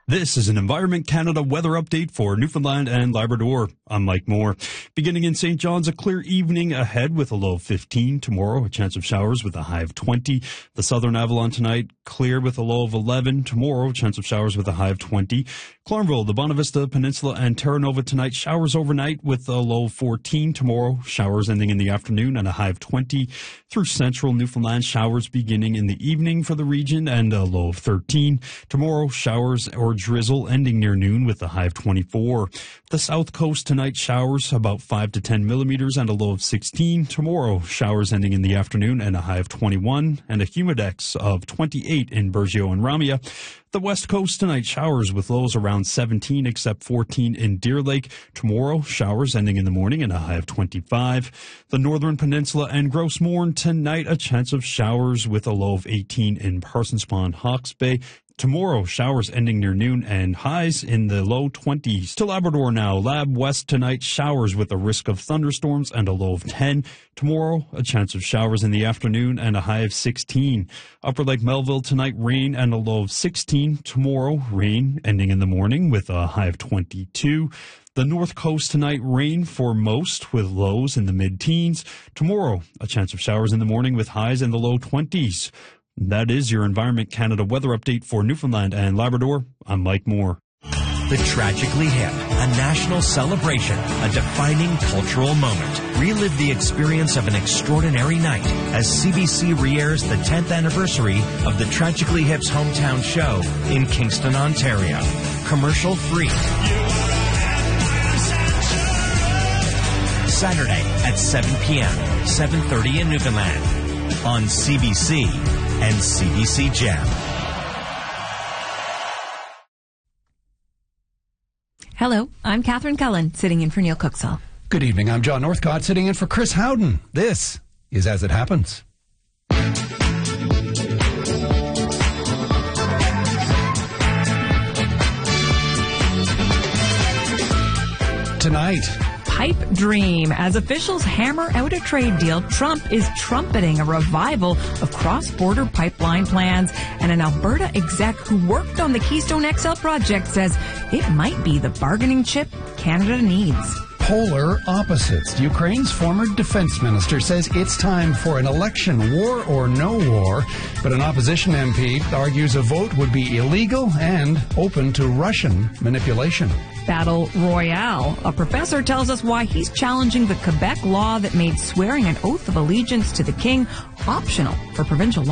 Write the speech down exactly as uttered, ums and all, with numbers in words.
This is an Environment Canada weather update for Newfoundland and Labrador. I'm Mike Moore. Beginning in Saint John's, a clear evening ahead with a low of fifteen. Tomorrow, a chance of showers with a high of twenty. The Southern Avalon tonight, clear with a low of eleven. Tomorrow, a chance of showers with a high of twenty. Claremville, the Bonavista Peninsula, and Terra Nova tonight, showers overnight with a low of fourteen. Tomorrow, showers ending in the afternoon and a high of twenty. Through central Newfoundland, showers beginning in the evening for the region and a low of thirteen. Tomorrow, showers or drizzle ending near noon with a high of twenty-four. The south coast tonight, showers about five to ten millimeters and a low of sixteen. Tomorrow, showers ending in the afternoon and a high of twenty-one and a humidex of twenty-eight in Burgeo and Ramia. The west coast tonight, showers with lows around seventeen except fourteen in Deer Lake. Tomorrow, showers ending in the morning and a high of twenty-five. The northern peninsula and Grouse Mourne tonight, a chance of showers with a low of eighteen in Parsons Pond, Hawke's Bay. Tomorrow, showers ending near noon and highs in the low twenties. To Labrador now, Lab West tonight, showers with a risk of thunderstorms and a low of ten. Tomorrow, a chance of showers in the afternoon and a high of sixteen. Upper Lake Melville tonight, rain and a low of sixteen. Tomorrow, rain ending in the morning with a high of twenty-two. The north coast tonight, rain for most with lows in the mid-teens. Tomorrow, a chance of showers in the morning with highs in the low twenties. That is your Environment Canada weather update for Newfoundland and Labrador. I'm Mike Moore. The Tragically Hip, a national celebration, a defining cultural moment. Relive the experience of an extraordinary night as C B C re-airs the tenth anniversary of the Tragically Hip's hometown show in Kingston, Ontario. Commercial free. Saturday at seven p.m., seven thirty in Newfoundland on C B C and C B C Gem. Hello, I'm Catherine Cullen, sitting in for Neil Cooksall. Good evening, I'm John Northcott, sitting in for Chris Howden. This is As It Happens. Tonight, Pipe dream. As officials hammer out a trade deal, Trump is trumpeting a revival of cross-border pipeline plans. And an Alberta exec who worked on the Keystone X L project says it might be the bargaining chip Canada needs. polar opposites. Ukraine's former defense minister says it's time for an election, war or no war. But an opposition M P argues a vote would be illegal and open to Russian manipulation. Battle Royale. A professor tells us why he's challenging the Quebec law that made swearing an oath of allegiance to the king optional for provincial